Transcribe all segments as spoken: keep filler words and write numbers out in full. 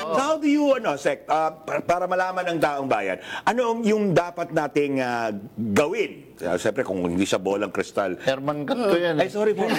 So how do you, ano, Sec, uh, para, para malaman ng taong bayan, ano yung dapat nating uh, gawin? Uh, Siyempre, kung hindi siya bolang kristal. Herman Gatto yan. Ay, sorry po.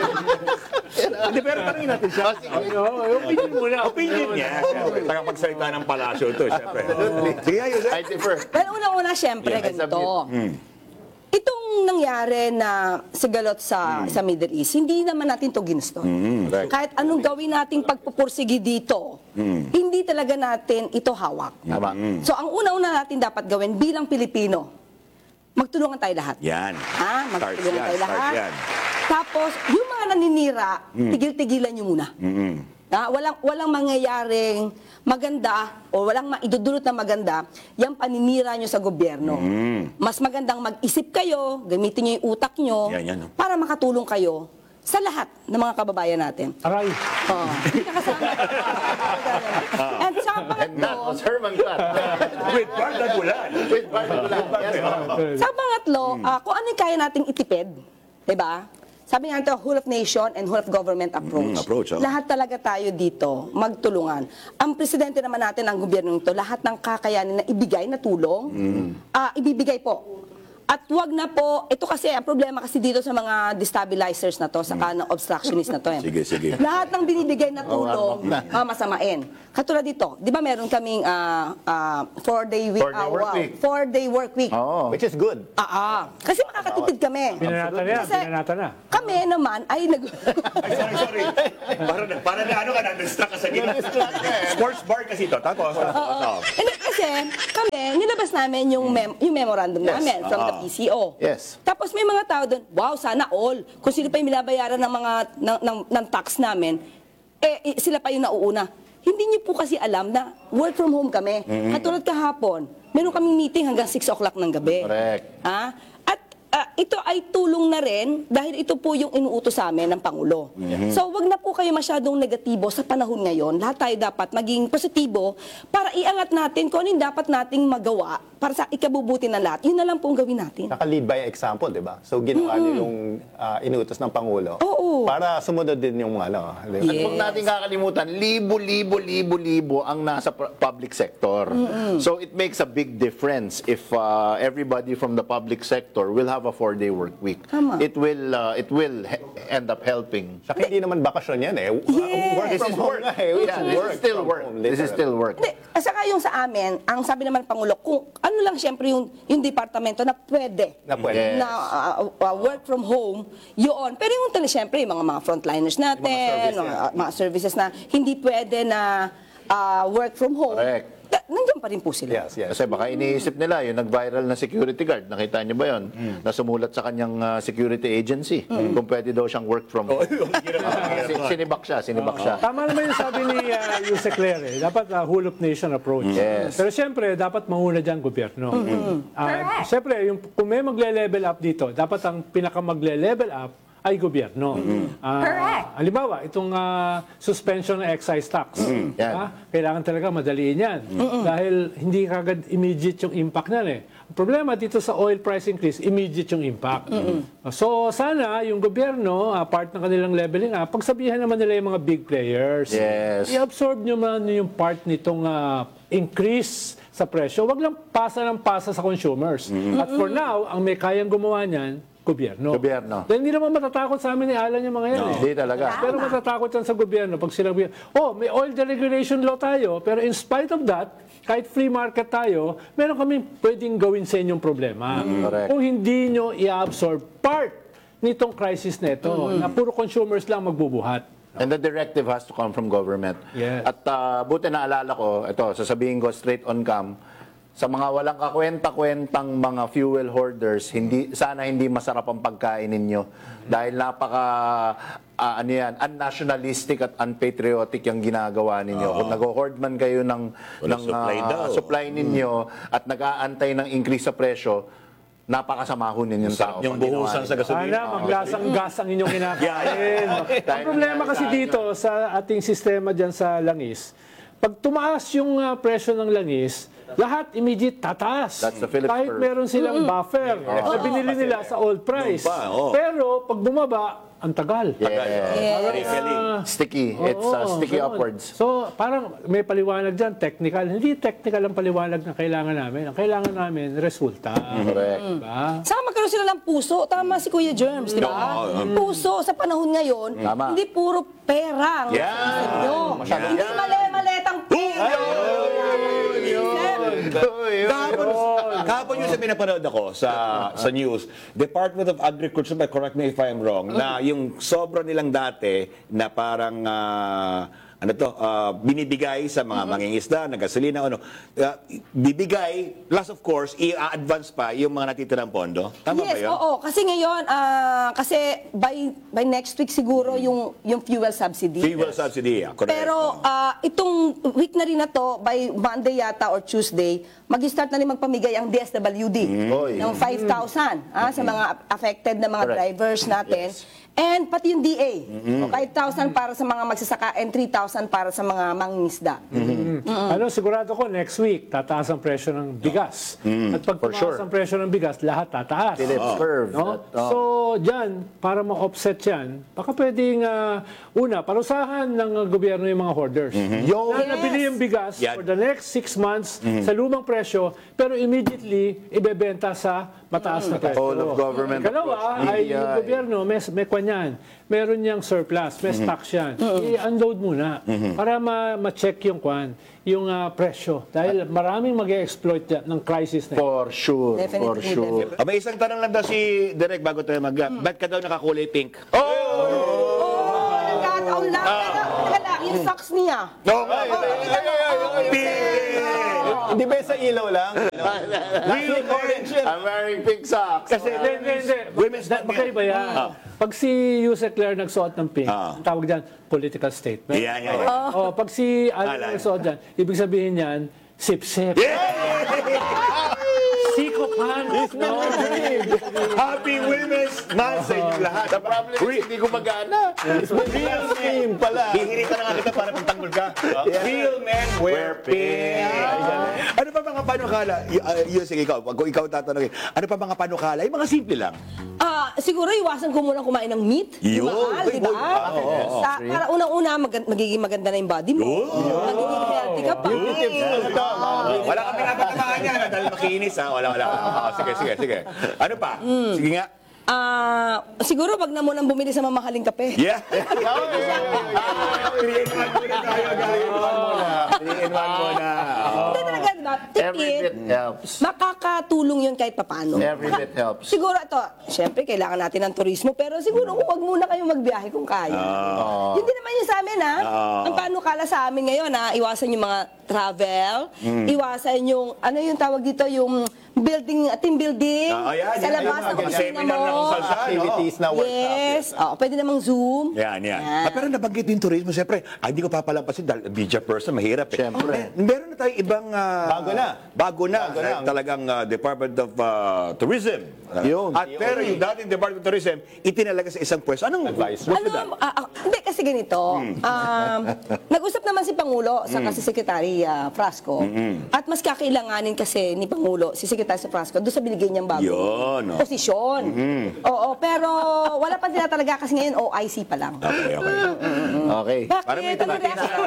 Hindi, pero tanongin natin siya. Oo, opinion muna. Opinion niya. Tagapagsalita ng palasyo ito, siyempre. Sige, ayun, Sec. I differ. Well, una-una, syempre, Yeah, ganito. Hmm. Itong nangyari na sigalot sa sa Middle East, hindi naman natin to ginusto. right. Kahit anong gawin nating pagpupursigi dito, hindi talaga natin ito hawak. Tama. So, ang una-una natin dapat gawin bilang Pilipino, magtulungan tayo lahat. Yan. Ha? Start Magtulungan yan, tayo start lahat. yan. Tapos, yung mga naninira, tigil-tigilan nyo muna. Ha? Walang, walang mangyayaring maganda o walang maidudulot na maganda yung paninira nyo sa gobyerno. Mas magandang mag-isip kayo, gamitin nyo yung utak nyo Yan, yan, no? para makatulong kayo sa lahat ng mga kababayan natin. Aray. Oo. Hindi ka kasama. And sa And that pangatlo, was Herman Gatto. With Barda Gulan. With Bardagulan. Yes, ma'am. sa pangatlo, ah, kung ano yung kaya nating itipid, di ba? Sabi nga ito, whole of nation and whole of government approach. Mm, approach, oh. Lahat talaga tayo dito magtulungan. Ang presidente naman natin, ang gobyerno nito, lahat ng kakayanin na ibigay na tulong, ah, ibibigay po. At wag na po, ito kasi, ang problema kasi dito sa mga destabilizers na to, saka ng obstructionist na to. Eh. Sige, sige. Lahat ng binibigay na tulong, ah, masamain. Katulad dito, di ba meron kaming ah, ah, four-day week, Four-day ah, work wow, week. four-day work week. Oo. Which is good. Ah, ah. Kasi makakatipid kami. Pinanata na yan, Kasi pinanata na. kami naman ay nag... Ay, sorry, sorry. Para na, para na ano ka na, na-stuck ka sa gina. Sports bar kasi ito. Tapos, Oo. And then, kasi kami, nilabas namin yung, mem- yung memorandum namin from the P C O. Yes. Tapos may mga tao doon, wow, sana all. Kung sino pa yung binabayaran ng mga ng, ng, ng tax namin, eh, eh, sila pa yung nauuna. Hindi niyo po kasi alam na work from home kami. Katulad kahapon, meron kaming meeting hanggang six o'clock ng gabi. Correct. Ha? At ah, ito ay tulong na rin dahil ito po yung inuutos sa amin ng Pangulo. So, wag na po kayo masyadong negatibo sa panahon ngayon. Lahat tayo dapat maging positibo para iangat natin kung ano yung dapat nating magawa para sa ikabubuti ng lahat. Yun na lang po ang gawin natin. Naka-lead by example, di ba? So, ginawa niyo yung ah, inuutos ng Pangulo. Oo. Para sumunod din yung ano. di ba? At huwag natin kakalimutan, libo, libo, libo, libo ang nasa pr- public sector. So it makes a big difference if uh, everybody from the public sector will have a four-day work week. Tama. It will uh, it will he- end up helping. Saka hindi naman bakasyon yan eh. Yes. Work This from is home work. nga eh. It's Yeah, this work is still from work. home, This is literal. still work. Hindi, at saka yung sa amin, ang sabi naman ng Pangulo, kung ano lang siyempre yung, yung departamento na pwede. Na pwede. Yes. Na uh, uh, work from home, yun. Pero yung tali, siyempre, yung mga, mga frontliners natin, services. mga, uh, mga services na hindi pwede na uh, work from home. Correct. Da- nandiyan pa rin po sila. Yes, yes. Kasi baka iniisip nila, yung nag-viral na security guard, nakita niyo ba yun? Na sumulat sa kanyang uh, security agency kung pwede daw siyang work from home. Ah, si- sinibak siya, sinibak siya. Tama naman yung sabi ni uh, Yusek Claire, eh. Dapat uh, whole of nation approach. Yes. Pero siyempre, dapat mauna dyan gobyerno. Ah, siyempre, yung, kung may magle-level up dito, dapat ang pinaka magle-level up ay gobyerno. Ah, Correct. Halimbawa, itong ah, suspension ng excise tax. Yan. Ah, kailangan talaga madaliin yan. Dahil hindi kagad immediate yung impact niyan eh. Ang problema dito sa oil price increase, immediate yung impact. So sana yung gobyerno, ah, part ng kanilang leveling up, pagsabihan naman nila yung mga big players. Yes. I-absorb nyo man yung part nitong ah, increase sa presyo. Wag lang pasa ng pasa sa consumers. At for now, ang may kayang gumawa niyan, gobyerno. Gobyerno. Dahil hindi naman matatakot sa amin ni Alan yung mga yan. eh. Hindi talaga. Pero matatakot yan sa gobyerno pag sinabi, oh, may oil deregulation law tayo, pero in spite of that, kahit free market tayo, meron kami pwedeng gawin sa inyong problema. Correct. Kung hindi nyo i-absorb part nitong crisis na ito, na puro consumers lang magbubuhat. And the directive has to come from government. Yes. At uh, buti na alala ko, ito, sasabihin ko straight on cam, sa mga walang kakwenta-kwentang mga fuel hoarders, hindi sana hindi masarap ang pagkain ninyo dahil napaka ah, ano yan, unnationalistic at unpatriotic yung ginagawa ninyo. Kung nag-hoard man kayo ng Walang ng supply ah, daw. supply ninyo at nag-aantay ng increase sa presyo, napakasama ho ninyong tao. yung pag ginawa buhusan sa ninyo. gasolina. Sana maglasang-gas ang inyong kinakain. Ang Dahil problema dahil kasi sa dito sa ating sistema dyan sa langis, pag tumaas yung ah, presyo ng langis, lahat immediate tataas. That's the Phillips Kahit curve. meron silang buffer na binili nila sa old price. Noon pa, oo. Pero pag bumaba, ang tagal. Yeah. Reselling. Sticky. It's uh, Oo, sticky so, upwards. So, parang may paliwanag dyan, technical. Hindi technical ang paliwanag na kailangan namin. Ang kailangan namin, resulta. Correct. Diba? Saka magkaroon sila ng puso. Tama si Kuya Germs, di ba? Puso sa panahon ngayon, Tama. hindi puro pera. ang Yan. gusto nyo. Hindi mali-maletang pera. Kahapon, kahapon yung sa pinapanood ako sa sa news, Department of Agriculture, correct me if I'm wrong, na yung sobra nilang dati na parang ah, ano to, ah, binibigay sa mga mangingisda, na gasolina, ano, ah, bibigay, plus of course, i-advance pa yung mga natitirang pondo. Tama ba Yes, yun? oo. Kasi ngayon, ah, kasi by by next week siguro yung yung fuel subsidy. Fuel subsidy, yeah, correct. Pero ah, itong week na rin na to, by Monday yata or Tuesday, mag-start na rin magpamigay ang D S W D Oy. ng five thousand ah, sa mga affected na mga Correct. drivers natin. And pati yung D A, five thousand para sa mga magsasaka and three thousand para sa mga mangingisda. Ano, sigurado ko, next week, tataas ang presyo ng bigas. At pag For tumaas sure. ang presyo ng bigas, lahat tataas. Phillips curve. No? That, uh, So, dyan, para ma-offset yan, baka pwedeng, ah, una, parusahan ng uh, gobyerno yung mga hoarders. Yo, Na nabili yung bigas Yan. for the next six months sa lumang presyo, pero immediately, ibebenta sa mataas na presyo. All of government, Ikalawa, of course, ay media, yung gobyerno, may, may kwanyan. Meron niyang surplus, may stocks yan. I-unload muna para ma- ma-check yung kwan, yung ah, presyo. Dahil maraming mag-exploit yan ng crisis na yun. for sure. For Definitely, sure. Ah, may isang tanong lang daw si Derek bago tayo mag... Ba't ka daw nakakulay pink? Oh, nagkataon lang. Pero, teka lang, yung socks niya. No, Hindi ba sa ilaw lang? Real orange yan. I'm wearing pink socks. Kasi, hindi, hindi, hindi. Women's Da- Magkaiba yan. Pag si Yusek Claire nagsuot ng pink, Ah. ang tawag dyan, political statement. Yan, yan, yan. Oh, pag si Alan Alan. nagsuot dyan, ibig sabihin yan, sip-sip. Sikop hands. No? Happy Women's Month sa inyo lahat. The problem is, hindi ko magana. Real men pala. Hihirita na nga kita para pagtanggol ka. Real men wear pink. Ano pa mga panukala? Y- uh, yun, sige, ikaw. Kung ikaw tatanungin, ano pa mga panukala? Yung mga simple lang. Ah, siguro iwasan ko muna kumain ng meat. Yun. Mahal, di ba? Ah, oo, oo. Sa, para unang-una, mag- magiging maganda na yung body mo. Magiging healthy ka pa. Wala kami napatamaan yan dahil makinis ha. Wala, wala. Ah, sige, sige, sige. Ano pa? Sige nga. Ah, siguro wag na munang bumili sa mamahaling kape. Yeah. three in one muna tayo, guys. three in one muna. Hindi talaga, di ba? Every bit Tipid, helps. makakatulong yun kahit papano. Every bit helps. Siguro ito, syempre kailangan natin ng turismo, pero siguro kung wag muna kayong magbiyahe kung kaya. Yun din naman yun sa amin, ha? Ang panukala sa amin ngayon, ha? Iwasan yung mga travel, iwasan yung, ano yung tawag dito, yung building, team building, Ah, ayan, sa yan, labas yung ng mga kusina seminar na mo. kung saan. Activities na workshop. Yes, oh, pwede namang Zoom. Yan, yan. Ah, pero nabanggit din turismo, siyempre, ay, hindi ko papalampasin dahil media person, mahirap eh. Siyempre. Eh, meron na tayong ibang... ah, Bago na. Bago na. Bago na. eh, Talagang ah, Department of ah, Tourism. Yun. At pero yung dating Department of Tourism, itinalaga sa isang pwesto. Anong... Advisor. what's with that? Ano, ah, ah, hindi kasi ganito. Um, nag-usap naman si Pangulo sa kasi Secretary ah, Frasco. At mas kakailanganin kasi ni Pangulo, si Secretary sa Frasco, doon sa binigay niyang bagong Yun, oh. posisyon. Oo, pero wala pa sila talaga kasi ngayon O I C pa lang. Okay, okay. Okay. Bakit? Parang may Ano tumating reaction?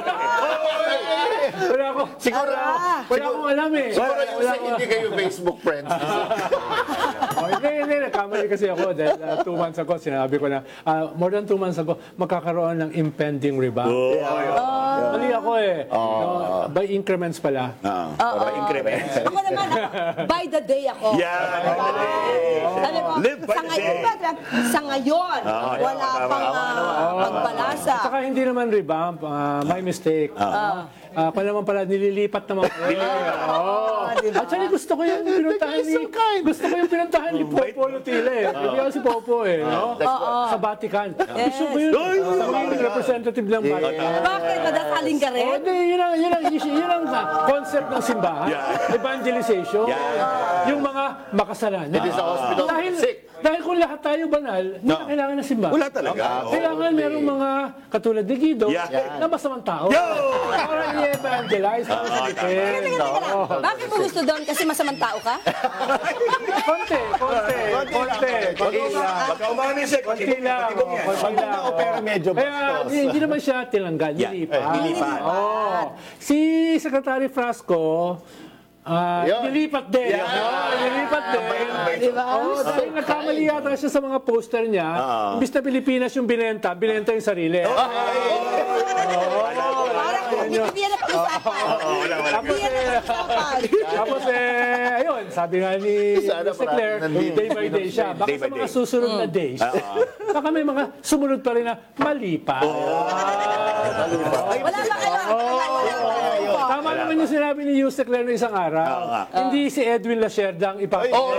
Wala ako. Siguro, Ah. Wala akong alam eh. siguro yung sa hindi kayo Facebook friends. Oh, hindi, hindi. Nagkamali kasi ako dahil uh, two months ago, sinabi ko na, uh, more than two months ago, magkakaroon ng impending rebound. Mali ako eh. No, by increments pala. Ah, para increment. Ako naman, ako, by the day ako. Yeah, Sabi ko, Live by sa the ngayon, day. ba, sa ngayon, wala tama, pang tama, uh, pagbalasa. At saka hindi naman revamp, uh, my mistake. Uh, uh, pa naman pala, nililipat naman. Oh. Actually, gusto ko yung pinuntahan ni... Gusto ko yung pinuntahan ni Pope Popo Lutila eh. Kaibigan si Popo eh. No? Sa Vatican. Bishop mo yun. Sa magiging representative ng Vatican. Bakit? Madasaling ka rin? Oh, di, yun ang, yun ang, yun ang concept ng simbahan. Evangelization. Yung mga makasalanan. Hindi sa hospital. Dahil, Sick. dahil kung lahat tayo banal, hindi na kailangan ng simbahan. Wala talaga. Kailangan merong mga katulad ni Guido Yeah. na masamang tao. Para i-evangelize. Para sa Teka, teka, teka. Bakit mo gusto doon? Kasi masamang tao ka? Konti, konti, konti. Konti lang. Baka umanis eh. Konti lang. Konti yan. Konti lang. Tao, pero medyo Kaya bastos. hindi hindi naman siya tinanggal, Yeah. nilipat. Eh, nilipat. Oo. Si Secretary Frasco, ah, Yun. nilipat din. Oh, nilipat din. Di ba? Oh, dahil nagkamali yata siya sa mga poster niya. Imbis na Pilipinas yung binenta, binenta yung sarili. Parang hindi yan na pag-usapan. Hindi yan na pag-usapan. Tapos eh, ayun, sabi nga ni Sana Mister Claire, parang nandito. day by day siya. Baka Day sa by mga day. susunod na days, baka may mga sumunod pa rin na mali pa. Wala ba kayo? Tama naman yung sinabi ni Mister Claire no isang araw. Hindi si Edwin Lacerda ang ipapalit. Oh!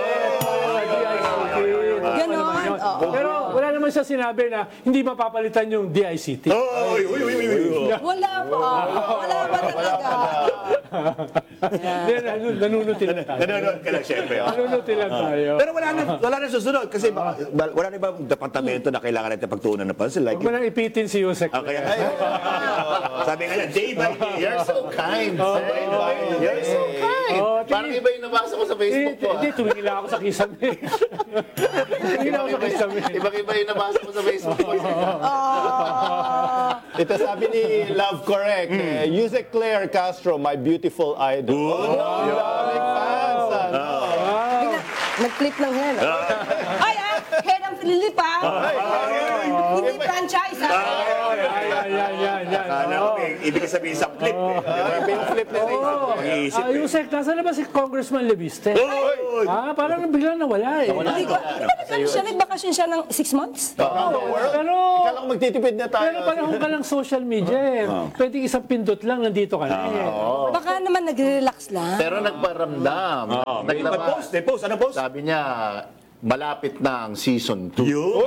Ganon. Oo. Pero wala naman siya sinabi na hindi mapapalitan yung D I C T. Oy, uy, uy, uy, uy. Wala pa. Wala ba talaga? Hindi, nanun- nanunuti lang tayo. Nanonood ka lang, syempre. oh. Nanunuti lang tayo. Pero wala na, wala na susunod kasi baka, wala na ibang departamento na kailangan natin pagtuunan ng pansin. Like, Huwag mo nang ipitin si Yusek. okay, sabi nga niya, day by day. You're so kind, sir. You're so kind. Oh, Parang iba yung nabasa ko sa Hindi, Facebook ko. hindi, tumingin ako sa kisame. Tumingin ako sa kisame. Ibang-iba yung nabasa ko sa Facebook ko. Ito sabi ni Love Correct, eh, Yusek Claire Castro, my beautiful idol. Oh, no, daming fans. Ano? Bigla, Nag-clip ng hair. Ay, ah, hair ang Philip, ah. Hindi franchise, ah. Yan, yan, yan, yan, yan. Akala ko may ibig sabihin sa clip. eh. Pinflip na rin. Pag-iisip Ah, eh. Yusek, nasa na ba si Congressman Leviste? Oy! Ah, parang biglang nawala eh. Hindi ko, di ba nag-ano siya, nagbakasyon siya ng six months? Pero, Kala ko magtitipid na tayo. pero panahon ka lang social media eh. Pwede isang pindot lang, nandito ka na eh. Baka naman nagre-relax lang. Pero nagparamdam. May Naglabas. post, may post. Ano post? Sabi niya, malapit na ang season two. Yun.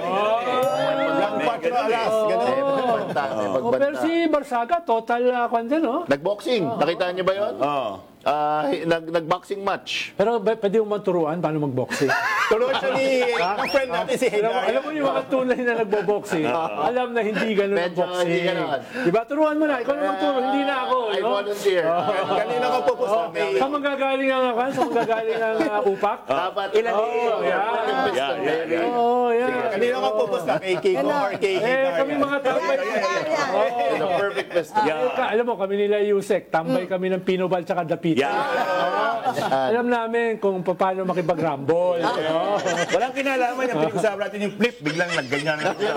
Lang patro alas. Ganun. Eh, magbanta, eh, Oh, pero magbanta. si Barsaga, total uh, kwan din, no? Nagboxing. Nakita niyo ba yun? Oh. Ah, nag nagboxing match. Pero ba- pwede mo maturuan paano mag-boxing. Tuloy siya ni ang friend natin si alam, mo, Hilaria. alam mo yung mga tunay na nagbo-boxing, alam na hindi ganun ang Medyo boxing. hindi ganun. Diba? Turuan mo na. Ikaw na magturo, hindi na ako. I no? volunteer. Kanina ka po po sa amin. Sa manggagaling ang akan, sa manggagaling ang uh, upak. Dapat ilan Oh, yeah. Yeah, yeah, yeah. Oh, yeah. Kanina ka po po sa kay Kiko or kay Eh, kami mga tambay. the perfect pistol. Eh, ka- alam mo, kami nila Yusek, tambay kami ng Pinobal tsaka Dapita. Yeah. Alam namin kung paano makipag-rumble. no? Walang kinalaman yung pinag-usapan natin yung flip, biglang nagganyan.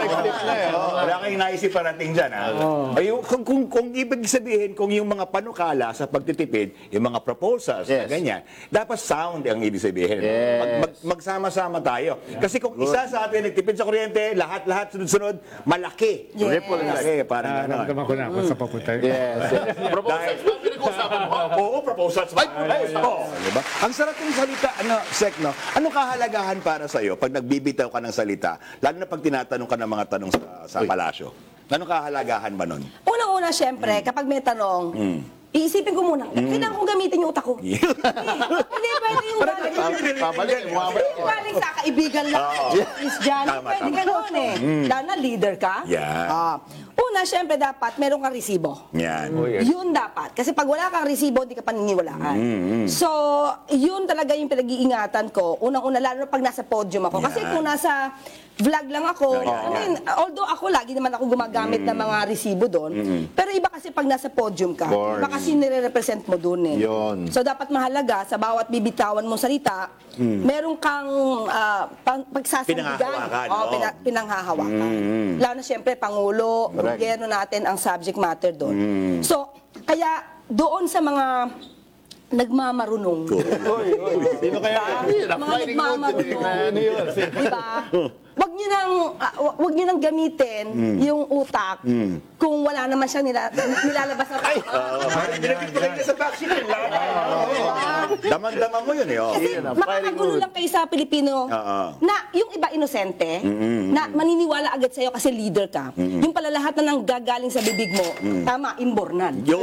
Wala kayong naisip parating dyan. Ha? Ay, yung- kung, kung, kung ibig sabihin, kung yung mga panukala sa pagtitipid, yung mga proposals, na Yes. ganyan, dapat sound ang ibig sabihin. Yes. Mag, mag- magsama-sama tayo. Kasi kung isa sa atin nagtipid sa kuryente, lahat-lahat sunod-sunod, malaki. Yes. Ripple malaki, parang Ah, gano'n. Naramdaman ko na ako sa papuntay. Yes. Proposals ba pinag-uusapan mo? Oo, proposals. Ay, ay, oo, diba? Ang sarap ng salita, ano, Sek, no? Anong kahalagahan para sa'yo pag nagbibitaw ka ng salita, lalo na pag tinatanong ka ng mga tanong sa, sa palasyo? Anong kahalagahan ba nun? Unang-una, syempre, kapag may tanong, iisipin ko muna, kailangan kong gamitin yung utak ko. Hindi pwede yung galing. Pabalik, bumabalik. Yung galing sa kaibigan lang. Miss Jan, Tama, pwede tama. gano'n eh. Lalo na leader ka. Yeah. Ah, una, syempre, dapat meron kang resibo. Yan. Yun dapat. Kasi pag wala kang resibo, hindi ka paniniwalaan. So, yun talaga yung pinag-iingatan ko. Unang-una, lalo na pag nasa podium ako. Kasi Yeah. kung nasa vlog lang ako, Yeah, I mean, although ako, lagi naman ako gumagamit ng mga resibo doon. Pero iba kasi pag nasa podium ka, Course. iba kasi nire-represent mo doon eh. Yun. So, dapat mahalaga sa bawat bibitawan mong salita, meron kang ah, pang- pagsasandigan. Pinanghahawakan, Oo, oo. pina- pinanghahawakan. Lalo na siyempre, Pangulo, Correct. gobyerno natin ang subject matter doon. So, kaya doon sa mga nagmamarunong, Sino kaya? mga nagmamarunong, di ba? Wag niyo nang ah, wa- wag niyo nang gamitin yung utak kung wala naman siya nila, nilalabas na tayo. Parang pinagpipigay niya sa vaccine. yun lang. Daman-daman mo yun eh. oh. Kasi Yun ang makakagulo firing lang kayo sa Pilipino Oo. na yung iba inosente, na maniniwala agad sa'yo kasi leader ka. Yung pala lahat na nang gagaling sa bibig mo, tama, imbornan. Yo.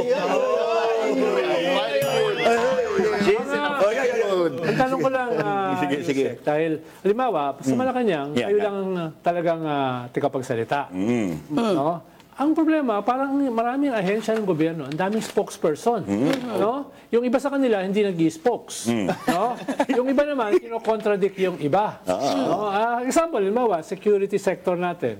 Ang tanong ko lang, ah, Sige, sige. Yusek, dahil, halimbawa, sa Malacanang, Yeah, kayo yeah. lang ang, ah, talagang uh, tikapagsalita. No? Ang problema, parang maraming ahensya ng gobyerno, ang daming spokesperson. No? Yung iba sa kanila, hindi nag-i-spokes. No? Yung iba naman, kino-contradict yung iba. No? Ah, example, halimbawa, security sector natin.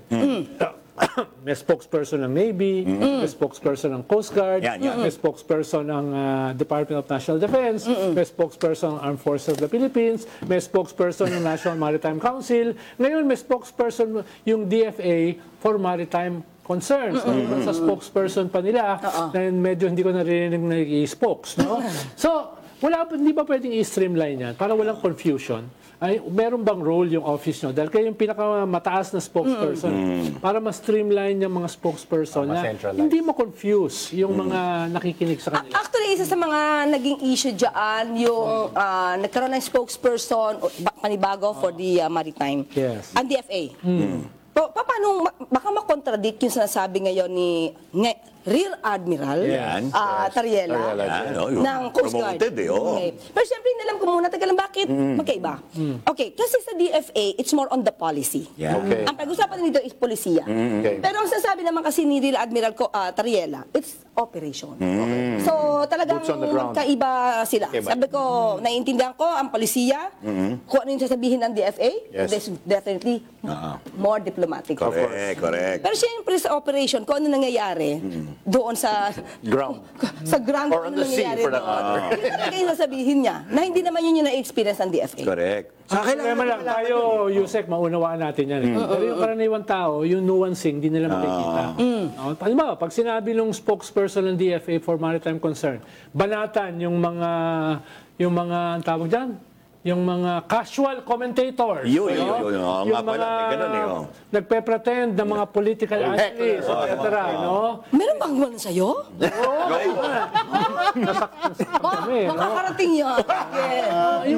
May spokesperson ng Navy, may spokesperson ng Coast Guard, Yan, yan. may spokesperson ng ah, Department of National Defense, may spokesperson ng Armed Forces of the Philippines, may spokesperson ng National Maritime Council. Ngayon, may spokesperson yung D F A for Maritime Concerns. No? Sa spokesperson pa nila, na medyo hindi ko narinig na i-spokes. No? So, wala, hindi ba pwedeng i-streamline yan para walang confusion? Ay, meron bang role yung office nyo? Dahil kayo yung pinakamataas na spokesperson. Para ma-streamline yung mga spokesperson na ma-centralize. hindi ma-confuse yung mga nakikinig sa kanila. Actually, isa sa mga naging issue dyan, yung ah, nagkaroon ng spokesperson, o, ba- panibago for the ah, maritime. Yes. Ang D F A. Pa- pa- paano, ma- baka makontradict yung sinasabi ngayon ni nge- Rear Admiral Yan. ah, Tariela Tariela, Yan, oh, yun. ng Coast Guard. Promoted eh, oh. Okay. Pero syempre, nalam ko muna, taga lang, bakit magkaiba? Okay, kasi sa D F A, it's more on the policy. Yan. Okay. Ang pag-usapan nito is polisiya. Okay. Pero ang sasabi naman kasi ni Rear Admiral ko, ah, Tariela, it's operation. So talagang Boots on the ground. magkaiba sila. Magkaiba. Sabi ko, naiintindihan ko ang polisiya, kung ano yung sasabihin ng D F A, Yes. this is definitely more diplomatic. Correct, correct. Pero syempre sa operation, kung ano nangyayari doon sa Ground. sa ground, Or on ano the sea, nangyayari for that doon. matter. Yun talaga yung sasabihin niya, na hindi naman yun yung na-experience ng D F A. Correct. Sa problema lang, tayo, Yusek, maunawaan natin yan. Eh. Pero yung karaniwang tao, yung nuancing, hindi nila makikita. No? Halimbawa, pag sinabi ng spokesperson ng D F A for Maritime Concern, banatan yung mga, yung mga, ang tawag dyan, yung mga casual commentators. Yun, yun, no? yun, yun. Oo, Yung nga pala, may ganun eh, oh. nagpe-pretend na mga political analysts, et cetera. No? Meron bang gano'n sa'yo? Oo, nasaktan kami. no? Makakarating yan. Yes.